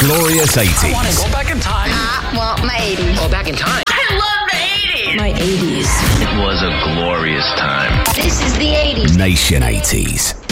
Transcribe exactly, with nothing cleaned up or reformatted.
glorious eighties. I want to go back in time. I want my eighties. Go back in time. I love the eighties. My eighties. It was a glorious time. This is the eighties. Nation eighties.